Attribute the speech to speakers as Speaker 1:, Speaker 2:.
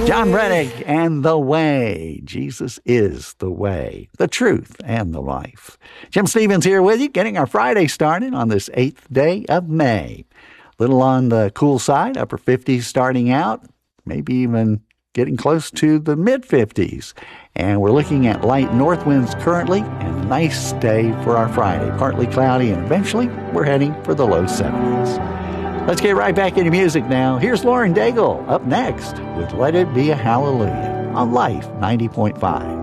Speaker 1: John Reddick and The Way. Jesus is the way, the truth, and the life. Jim Stevens here with you, getting our Friday started on this 8th day of May. Little on the cool side, upper 50s starting out, maybe even getting close to the mid-50s. And we're looking at light north winds currently, and a nice day for our Friday. Partly cloudy, and eventually we're heading for the low 70s. Let's get right back into music now. Here's Lauren Daigle up next with Let It Be a Hallelujah on Life 90.5.